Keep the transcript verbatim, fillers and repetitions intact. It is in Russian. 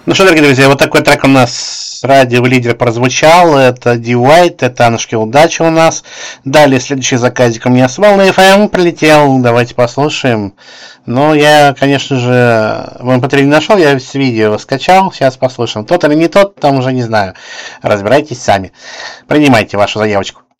Ну что, дорогие друзья, вот такой трек у нас радио лидер прозвучал. Это Ди Уайт, это Анушки удачи у нас. Далее следующий заказик у меня с волны эф эм прилетел. Давайте послушаем. Но я, конечно же, в эм пэ три не нашел, я с видео скачал. Сейчас послушаем. Тот или не тот, там уже не знаю. Разбирайтесь сами. Принимайте вашу заявочку.